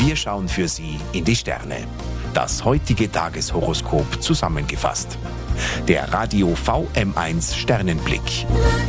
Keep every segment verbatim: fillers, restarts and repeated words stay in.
Wir schauen für Sie in die Sterne. Das heutige Tageshoroskop zusammengefasst. Der Radio V M eins Sternenblick.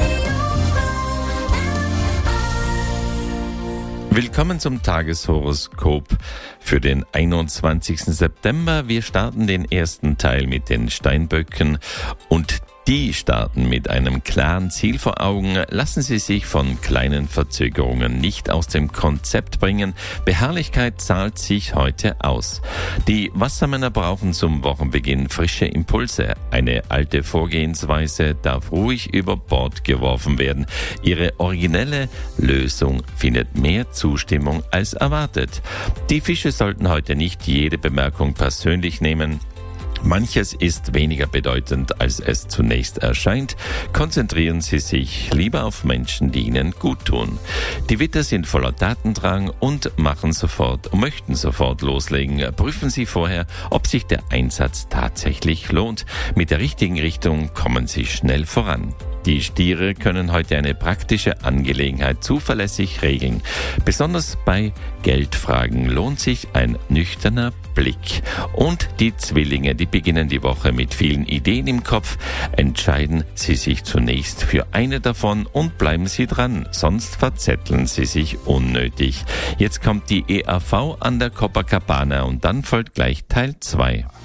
Willkommen zum Tageshoroskop für den einundzwanzigsten September. Wir starten den ersten Teil mit den Steinböcken und die starten mit einem klaren Ziel vor Augen. Lassen Sie sich von kleinen Verzögerungen nicht aus dem Konzept bringen. Beharrlichkeit zahlt sich heute aus. Die Wassermänner brauchen zum Wochenbeginn frische Impulse. Eine alte Vorgehensweise darf ruhig über Bord geworfen werden. Ihre originelle Lösung findet mehr Zustimmung als erwartet. Die Fische sollten heute nicht jede Bemerkung persönlich nehmen. Manches ist weniger bedeutend, als es zunächst erscheint. Konzentrieren Sie sich lieber auf Menschen, die Ihnen gut tun. Die Widder sind voller Tatendrang und machen sofort, möchten sofort loslegen. Prüfen Sie vorher, ob sich der Einsatz tatsächlich lohnt. Mit der richtigen Richtung kommen Sie schnell voran. Die Stiere können heute eine praktische Angelegenheit zuverlässig regeln. Besonders bei Geldfragen lohnt sich ein nüchterner Blick. Und die Zwillinge, die beginnen die Woche mit vielen Ideen im Kopf. Entscheiden Sie sich zunächst für eine davon und bleiben Sie dran, sonst verzetteln Sie sich unnötig. Jetzt kommt die E R V an der Copacabana und dann folgt gleich Teil zwei.